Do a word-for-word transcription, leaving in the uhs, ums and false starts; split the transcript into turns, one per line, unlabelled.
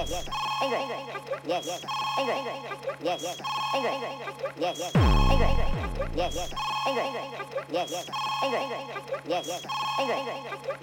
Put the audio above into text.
yes, anger, yes, yes, anger, yes, yes, anger, yes, yes, anger, yes, yes, anger, yes, yes, anger, yes, yes, anger.